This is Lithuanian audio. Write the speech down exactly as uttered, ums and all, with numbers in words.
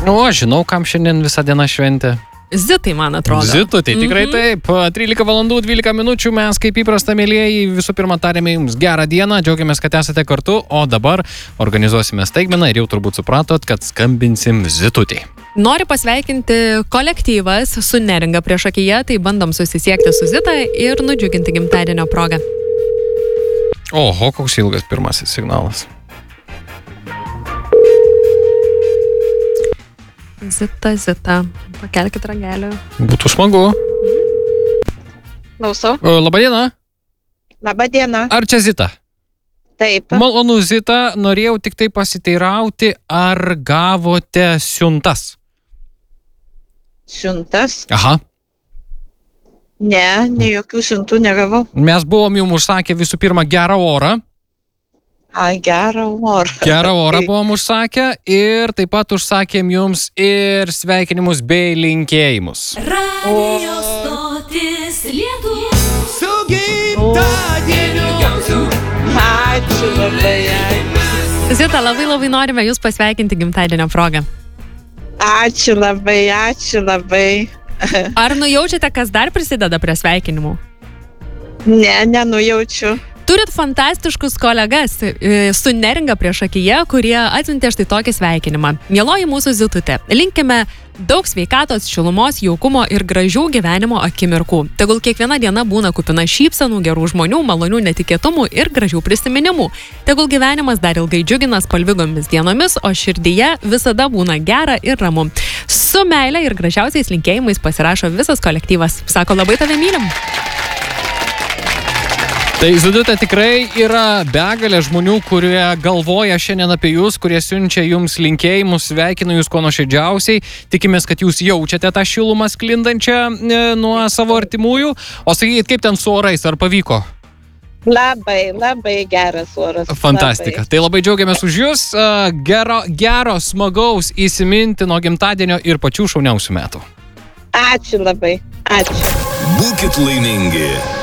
O, žinau, kam šiandien visą dieną šventė. Zitai, man atrodo. Zitai, tikrai mm-hmm. taip. trylika valandų dvylika minučių mes, kaip įprasta, mėlėjai, visų pirma tarėme jums gerą dieną, džiaugiamės, kad esate kartu, o dabar organizuosime staigmeną ir jau turbūt supratot, kad skambinsim Zitutei. Nori pasveikinti kolektyvas su Neringa priešakyje, tai bandom susisiekti su Zita ir nudžiuginti gimtadienio progą. Oho, koks ilgas pirmasis signalas. Zita, Zita, pakelkit ragelį. Būtų smagu. Klausau. Labadiena. Labadiena. Ar čia Zita? Taip. Malonu, Zita, norėjau tik tai pasiteirauti, ar gavote siuntas? Siuntas? Aha. Ne, ne jokių siuntų negavau. Mes buvom jums užsakę visų pirma gerą orą. A, gerą orą. Gerą orą buvom užsakę ir taip pat užsakėm jums ir sveikinimus bei linkėjimus. Radio stotis Lietuva. Su gimtadieniu. Ačiū labai. Zita, labai labai norime jūs pasveikinti gimtadienio progą. Ačiū labai, ačiū labai. Ar nujaučiate, kas dar prisideda prie sveikinimų? Ne, nenujaučiu. Turit fantastiškus kolegas su Neringa priešakyje, kurie atsiuntė štai tokį sveikinimą. Mieloji mūsų Zitutė, linkime daug sveikatos, šilumos, jaukumo ir gražių gyvenimo akimirkų. Tegul kiekviena diena būna kupina šypsenų, gerų žmonių, malonių netikėtumų ir gražių prisiminimų. Tegul gyvenimas dar ilgai džiugina spalvingomis dienomis, o širdyje visada būna gera ir ramu. Su meile ir gražiausiais linkėjimais pasirašo visas kolektyvas. Sako, labai tave mylim. Tai Zitutė tikrai yra begalė žmonių, kurie galvoja šiandien apie jūs, kurie siunčia jums linkėjimus, sveikinu jūs kuo nuoširdžiausiai. Tikimės, kad jūs jaučiate tą šilumą sklindančią e, nuo savo artimųjų. O sakykit, kaip ten su orais, ar pavyko? Labai, labai geras oras. Fantastika. Labai. Tai labai džiaugiamės už jūs. Gero, gero, smagaus įsimintino gimtadienio ir pačių šauniausių metų. Ačiū labai. Ačiū. Būkit laimingi.